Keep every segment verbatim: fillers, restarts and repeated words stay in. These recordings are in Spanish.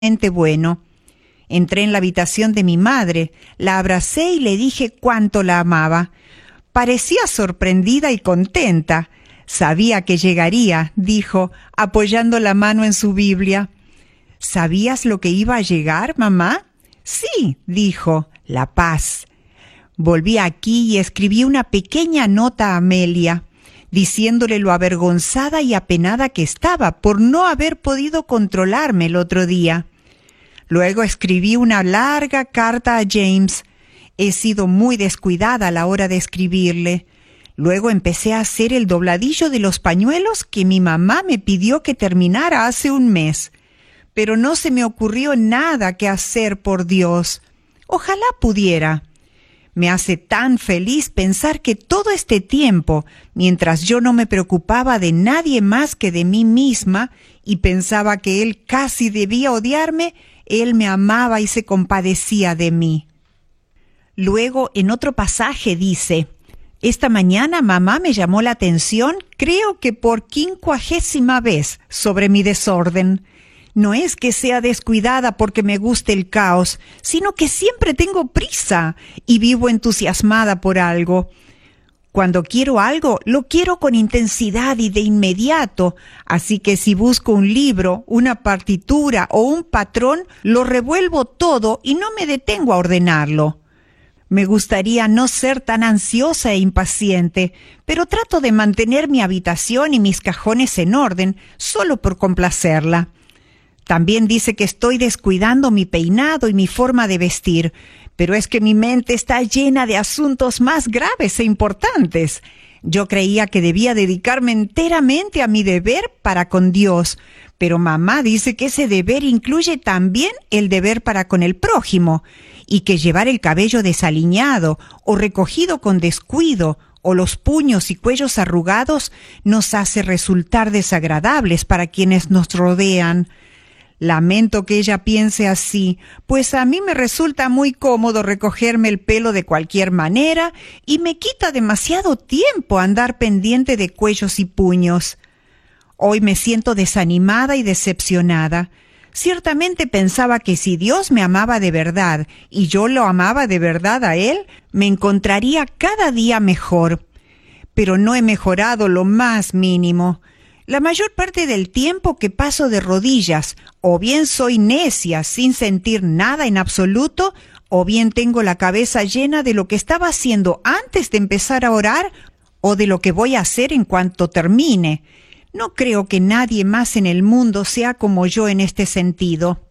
bueno. Entré en la habitación de mi madre, la abracé y le dije cuánto la amaba. Parecía sorprendida y contenta. Sabía que llegaría, dijo, apoyando la mano en su Biblia. ¿Sabías lo que iba a llegar, mamá? Sí, dijo, la paz. Volví aquí y escribí una pequeña nota a Amelia, diciéndole lo avergonzada y apenada que estaba por no haber podido controlarme el otro día. Luego escribí una larga carta a James. He sido muy descuidada a la hora de escribirle. Luego empecé a hacer el dobladillo de los pañuelos que mi mamá me pidió que terminara hace un mes. Pero no se me ocurrió nada que hacer, por Dios. Ojalá pudiera. Me hace tan feliz pensar que todo este tiempo, mientras yo no me preocupaba de nadie más que de mí misma y pensaba que él casi debía odiarme, él me amaba y se compadecía de mí. Luego, en otro pasaje dice: esta mañana mamá me llamó la atención, creo que por quincuagésima vez, sobre mi desorden. No es que sea descuidada porque me guste el caos, sino que siempre tengo prisa y vivo entusiasmada por algo. Cuando quiero algo, lo quiero con intensidad y de inmediato, así que si busco un libro, una partitura o un patrón, lo revuelvo todo y no me detengo a ordenarlo. Me gustaría no ser tan ansiosa e impaciente, pero trato de mantener mi habitación y mis cajones en orden, solo por complacerla. También dice que estoy descuidando mi peinado y mi forma de vestir, pero es que mi mente está llena de asuntos más graves e importantes. Yo creía que debía dedicarme enteramente a mi deber para con Dios, pero mamá dice que ese deber incluye también el deber para con el prójimo, y que llevar el cabello desaliñado o recogido con descuido o los puños y cuellos arrugados nos hace resultar desagradables para quienes nos rodean. Lamento que ella piense así, pues a mí me resulta muy cómodo recogerme el pelo de cualquier manera y me quita demasiado tiempo andar pendiente de cuellos y puños. Hoy me siento desanimada y decepcionada. Ciertamente pensaba que si Dios me amaba de verdad y yo lo amaba de verdad a Él, me encontraría cada día mejor. Pero no he mejorado lo más mínimo. La mayor parte del tiempo que paso de rodillas, o bien soy necia sin sentir nada en absoluto, o bien tengo la cabeza llena de lo que estaba haciendo antes de empezar a orar, o de lo que voy a hacer en cuanto termine. No creo que nadie más en el mundo sea como yo en este sentido.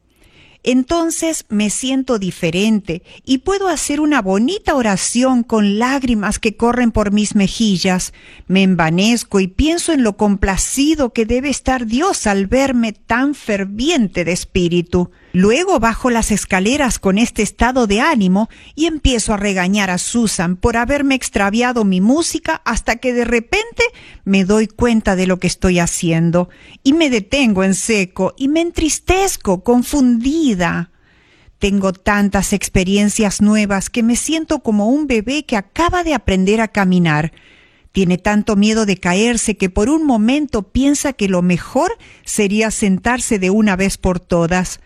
Entonces me siento diferente y puedo hacer una bonita oración con lágrimas que corren por mis mejillas. Me envanezco y pienso en lo complacido que debe estar Dios al verme tan ferviente de espíritu. Luego bajo las escaleras con este estado de ánimo y empiezo a regañar a Susan por haberme extraviado mi música hasta que de repente me doy cuenta de lo que estoy haciendo y me detengo en seco y me entristezco, confundida. Tengo tantas experiencias nuevas que me siento como un bebé que acaba de aprender a caminar. Tiene tanto miedo de caerse que por un momento piensa que lo mejor sería sentarse de una vez por todas.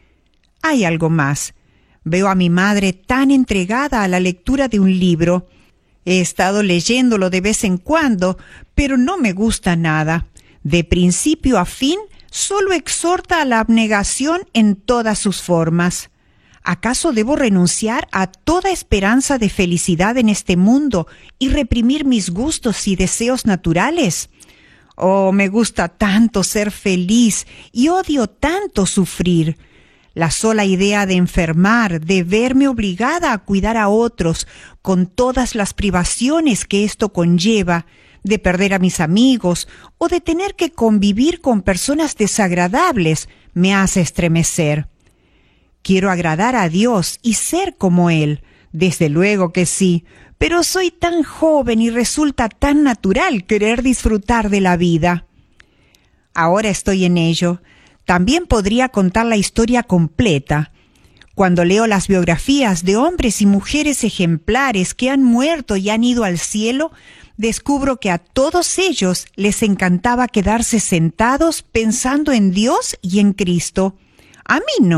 Hay algo más. Veo a mi madre tan entregada a la lectura de un libro. He estado leyéndolo de vez en cuando, pero no me gusta nada. De principio a fin, solo exhorta a la abnegación en todas sus formas. ¿Acaso debo renunciar a toda esperanza de felicidad en este mundo y reprimir mis gustos y deseos naturales? Oh, me gusta tanto ser feliz y odio tanto sufrir. La sola idea de enfermar, de verme obligada a cuidar a otros, con todas las privaciones que esto conlleva, de perder a mis amigos o de tener que convivir con personas desagradables, me hace estremecer. Quiero agradar a Dios y ser como Él, desde luego que sí, pero soy tan joven y resulta tan natural querer disfrutar de la vida. Ahora estoy en ello. También podría contar la historia completa. Cuando leo las biografías de hombres y mujeres ejemplares que han muerto y han ido al cielo, descubro que a todos ellos les encantaba quedarse sentados pensando en Dios y en Cristo. A mí no.